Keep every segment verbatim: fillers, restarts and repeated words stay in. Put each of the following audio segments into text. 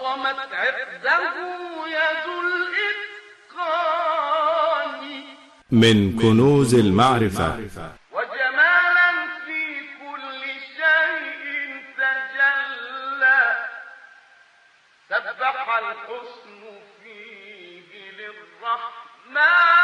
عصمت عقده يد الإتقان من كنوز المعرفة وجمالا في كل شيء تجلى سبح الحسن فيه للرحمن.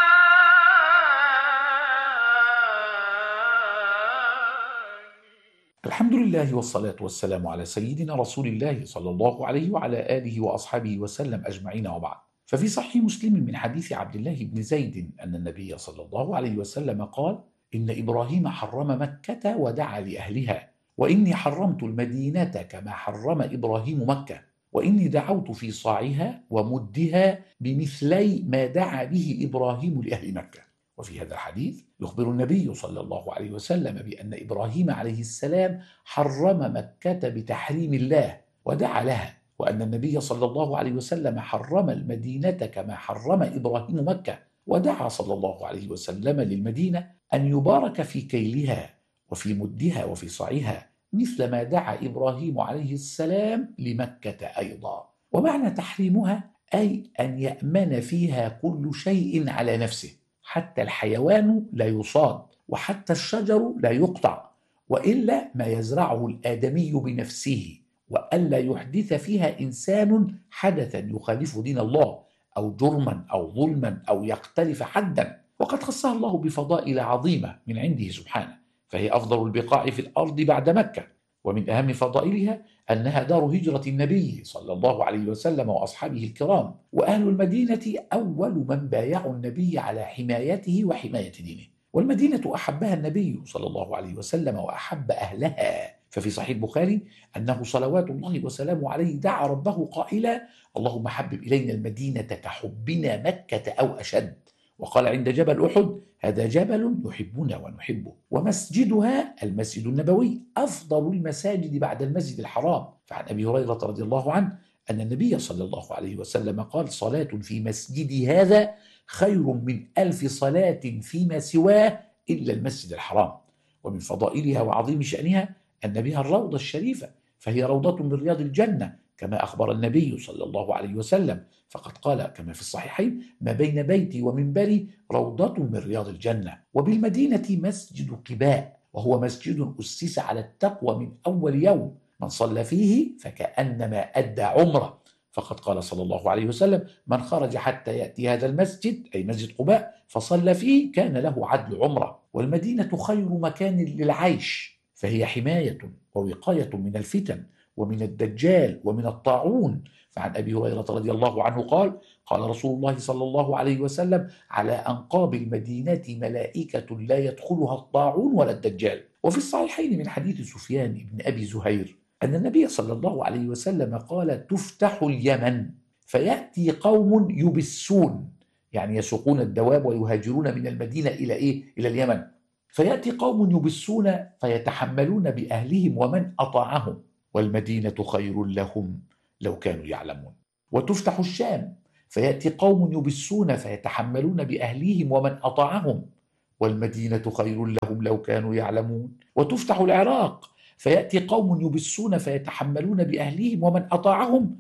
الحمد لله والصلاة والسلام على سيدنا رسول الله صلى الله عليه وعلى آله وأصحابه وسلم أجمعين وبعد. ففي صحيح مسلم من حديث عبد الله بن زيد أن النبي صلى الله عليه وسلم قال: إن إبراهيم حرم مكة ودعا لأهلها، وإني حرمت المدينة كما حرم إبراهيم مكة، وإني دعوت في صاعها ومدها بمثلي ما دعا به إبراهيم لأهل مكة. وفي هذا الحديث يخبر النبي صلى الله عليه وسلم بأن إبراهيم عليه السلام حرم مكة بتحريم الله ودعا لها، وأن النبي صلى الله عليه وسلم حرم المدينة كما حرم إبراهيم مكة، ودعا صلى الله عليه وسلم للمدينة أن يبارك في كيلها وفي مدها وفي صاعها مثل ما دعا إبراهيم عليه السلام لمكة أيضا. ومعنى تحريمها أي أن يأمن فيها كل شيء على نفسه، حتى الحيوان لا يصاد، وحتى الشجر لا يقطع، وإلا ما يزرعه الآدمي بنفسه، وألا يحدث فيها إنسان حدثا يخالف دين الله أو جرما أو ظلما أو يختلف حدا. وقد خصها الله بفضائل عظيمة من عنده سبحانه، فهي أفضل البقاع في الأرض بعد مكة، ومن أهم فضائلها أنها دار هجرة النبي صلى الله عليه وسلم وأصحابه الكرام، وأهل المدينة أول من بايعوا النبي على حمايته وحماية دينه. والمدينة أحبها النبي صلى الله عليه وسلم وأحب أهلها، ففي صحيح البخاري أنه صلوات الله وسلامه عليه دعا ربه قائلا: اللهم حبب إلينا المدينة كحبنا مكة أو أشد. وقال عند جبل أحد: هذا جبل يحبنا ونحبه. ومسجدها المسجد النبوي أفضل المساجد بعد المسجد الحرام. فعن أبي هريرة رضي الله عنه أن النبي صلى الله عليه وسلم قال: صلاة في مسجدي هذا خير من ألف صلاة فيما سواه إلا المسجد الحرام. ومن فضائلها وعظيم شأنها أن بها الروضة الشريفة، فهي روضة من رياض الجنة كما أخبر النبي صلى الله عليه وسلم، فقد قال كما في الصحيحين: ما بين بيتي ومنبري روضة من رياض الجنة. وبالمدينة مسجد قباء، وهو مسجد أسس على التقوى من أول يوم، من صلى فيه فكأنما أدى عمره، فقد قال صلى الله عليه وسلم: من خرج حتى يأتي هذا المسجد أي مسجد قباء فصلى فيه كان له عدل عمره. والمدينة خير مكان للعيش، فهي حماية ووقاية من الفتن ومن الدجال ومن الطاعون. فعن أبي هريرة رضي الله عنه قال: قال رسول الله صلى الله عليه وسلم: على أنقاب المدينة ملائكة لا يدخلها الطاعون ولا الدجال. وفي الصحيحين من حديث سفيان بن أبي زهير أن النبي صلى الله عليه وسلم قال: تفتح اليمن فيأتي قوم يبسون، يعني يسوقون الدواب ويهاجرون من المدينة إلى إيه؟ إلى اليمن. فيأتي قوم يبسون فيتحملون بأهلهم ومن أطاعهم، والمدينة خير لهم لو كانوا يعلمون. وتفتح الشام فيأتي قوم يبسون فيتحملون بأهليهم ومن أطاعهم، والمدينة خير لهم لو كانوا يعلمون. وتفتح العراق فيأتي قوم يبسون فيتحملون بأهليهم ومن أطاعهم،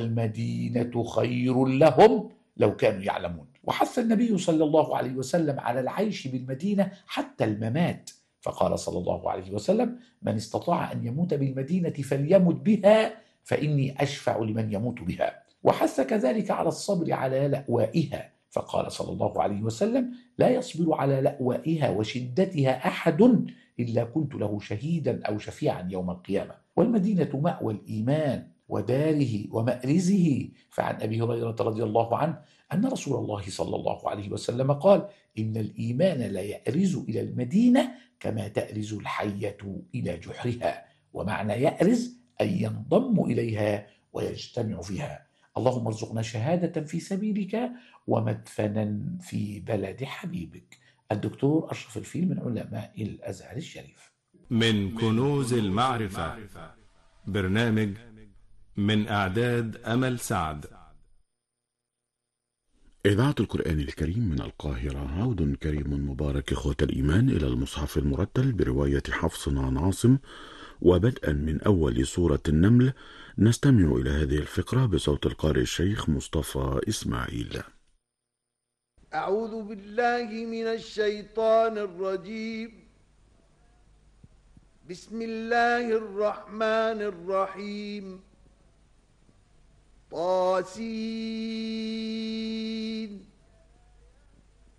والمدينة خير لهم لو كانوا يعلمون. وحث النبي صلى الله عليه وسلم على العيش بالمدينة حتى الممات، فقال صلى الله عليه وسلم: من استطاع أن يموت بالمدينة فليمت بها فإني أشفع لمن يموت بها. وحث كذلك على الصبر على لأوائها، فقال صلى الله عليه وسلم: لا يصبر على لأوائها وشدتها أحد إلا كنت له شهيدا أو شفيعا يوم القيامة. والمدينة مأوى الإيمان وداره ومأرزه. فعن أبي هريرة رضي الله عنه أن رسول الله صلى الله عليه وسلم قال: إن الإيمان لا يأرز إلى المدينة كما تأرز الحية إلى جحرها. ومعنى يأرز أي ينضم إليها ويجتمع فيها. اللهم ارزقنا شهادة في سبيلك ومدفنا في بلد حبيبك. الدكتور أشرف الفيل من علماء الأزهر الشريف. من كنوز المعرفة، برنامج من إعداد أمل سعد. إذاعة القرآن الكريم من القاهرة. عود كريم مبارك إخوة الإيمان إلى المصحف المرتل برواية حفص عن عاصم، وبدءا من أول سورة النمل نستمع إلى هذه الفقرة بصوت القارئ الشيخ مصطفى إسماعيل. أعوذ بالله من الشيطان الرجيم. بسم الله الرحمن الرحيم. طاسين.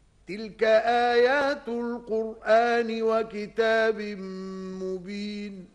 تلك آيات القرآن وكتاب مبين.